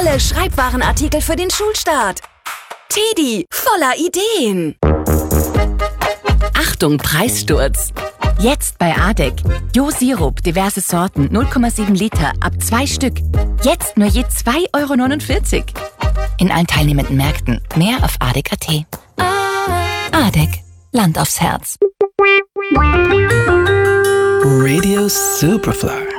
Alle Schreibwarenartikel für den Schulstart. Teddy, voller Ideen. Achtung, Preissturz. Jetzt bei Adek. Jo-Sirup, diverse Sorten, 0,7 Liter, ab 2 Stück. Jetzt nur je 2,49 €. In allen teilnehmenden Märkten. Mehr auf adek.at. Adek, Land aufs Herz. Radio Superfly.